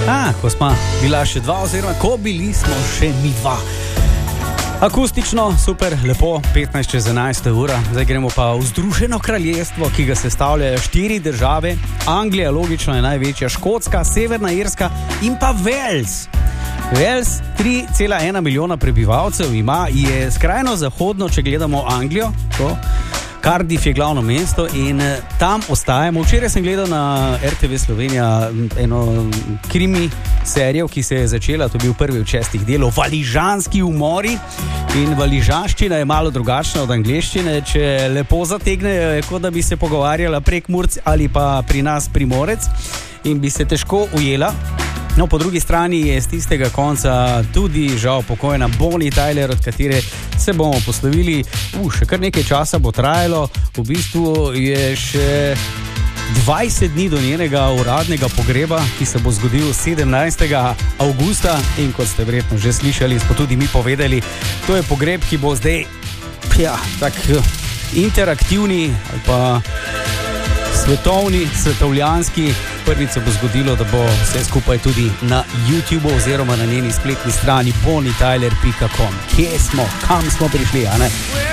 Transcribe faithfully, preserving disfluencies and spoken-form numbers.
A, ko smo bila še dva, oziroma ko bili smo še mi dva. Akustično, super, lepo, petnajst čez enajsta ura. Zdaj gremo pa v Združeno kraljestvo, ki ga sestavljajo štiri države. Anglija, logično, je največja, Škotska, Severna Irska in pa Wales. Wales, tri cela ena milijona prebivalcev ima, je skrajno zahodno, če gledamo Anglijo, to. Cardiff je glavno mesto in tam ostajamo. Včeraj sem gledal na R T V Slovenija eno krimi serijo, ki se je začela, to je bil prvi od šestih delov, Valižanski umori. In valižanščina je malo drugačna od angleščine, če lepo zategnejo, je kot da bi se pogovarjala Prekmurec ali pa pri nas Primorec in bi se težko ujela. No, po drugi strani je z tistega konca tudi žal pokojna Bonnie Tyler, od katere se bomo poslovili. Uh, še kar nekaj časa bo trajalo, v bistvu je še dvajset dni do njenega uradnega pogreba, ki se bo zgodil sedemnajstega avgusta in kot ste verjetno že slišali, smo tudi mi povedali, to je pogreb, ki bo zdaj ja, tak interaktivni ali pa svetovni, svetovljanski. Prvič se bo zgodilo, da bo vse skupaj tudi na YouTubeu oziroma na njeni spletni strani bonnie tyler pika com. Kje smo, kam smo prišli, a ne?